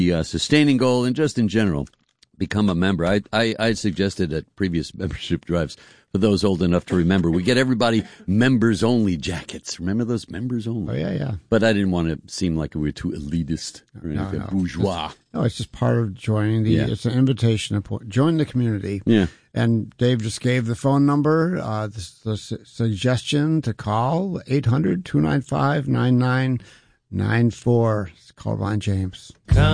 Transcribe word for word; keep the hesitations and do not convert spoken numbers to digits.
the uh, sustaining goal and just in general, become a member. I, I, I suggested at previous membership drives, for those old enough to remember, we get everybody members-only jackets. Remember those members-only? Oh, yeah, yeah. But I didn't want to seem like we were too elitist or no, anything, no. bourgeois. It's, no, it's just part of joining the, Yeah. it's an invitation to join the community. Yeah. And Dave just gave the phone number, uh, the, the su- suggestion to call, eight hundred, two nine five, nine nine nine four. It's called Ron James.